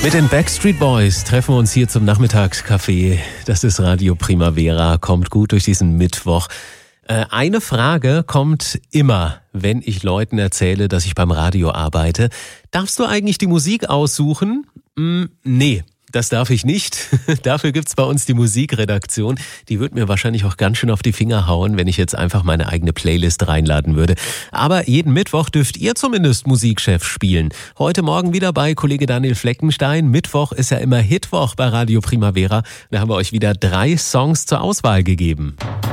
Mit den Backstreet Boys treffen wir uns hier zum Nachmittagscafé. Das ist Radio Primavera, kommt gut durch diesen Mittwoch. Eine Frage kommt immer, wenn ich Leuten erzähle, dass ich beim Radio arbeite. Darfst du eigentlich die Musik aussuchen? Nee. Das darf ich nicht. Dafür gibt's bei uns die Musikredaktion. Die wird mir wahrscheinlich auch ganz schön auf die Finger hauen, wenn ich jetzt einfach meine eigene Playlist reinladen würde. Aber jeden Mittwoch dürft ihr zumindest Musikchef spielen. Heute Morgen wieder bei Kollege Daniel Fleckenstein. Mittwoch ist ja immer Hitwoch bei Radio Primavera. Da haben wir euch wieder 3 Songs zur Auswahl gegeben.